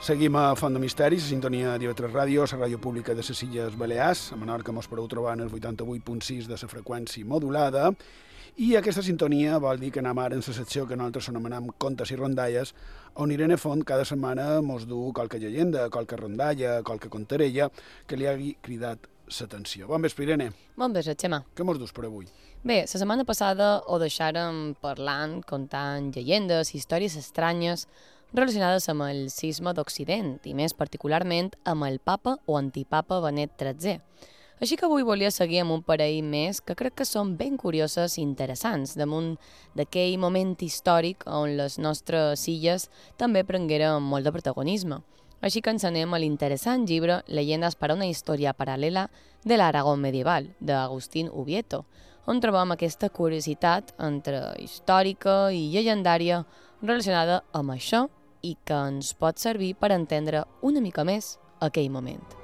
Seguim a Font de Misteris, a sintonia d'IV3 Ràdio, la ràdio pública de les Illes Balears. A Menorca mos podeu trobar en el 88.6 de la freqüència modulada. I aquesta sintonia vol dir que anem ara en la secció que nosaltres anomenem Contes i Rondalles, on Irene Font cada setmana mos du qualque llegenda, qualque rondalla, qualque contarella que li hagi cridat l'atenció. Bon vespre, Irene. Bon vespre, Xema. Què mos dus per avui? Bé, la setmana passada ho deixàrem parlant, contant llegendes, històries estranyes relacionades amb el cisma d'Occident i més particularment amb el papa o antipapa Benet XIII. Així que avui volia seguir amb un parell més que crec que són ben curioses i interessants damunt d'aquell moment històric on les nostres illes també prengueren molt de protagonisme. Així que ens anem a l'interessant llibre Leyendas para una història paral·lela de l'Aragó medieval, d'Agustín Ubieto, on trobem aquesta curiositat entre històrica i llegendària relacionada amb això i que ens pot servir per entendre una mica més aquell moment.